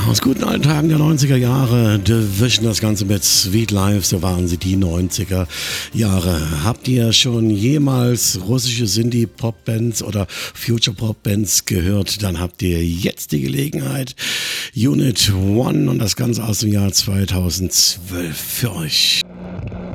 Aus guten alten Tagen der 90er Jahre, Division, das Ganze mit Sweet Life, so waren sie die 90er Jahre. Habt ihr schon jemals russische Synthie-Pop-Bands oder Future-Pop-Bands gehört? Dann habt ihr jetzt die Gelegenheit. Unit One und das Ganze aus dem Jahr 2012 für euch.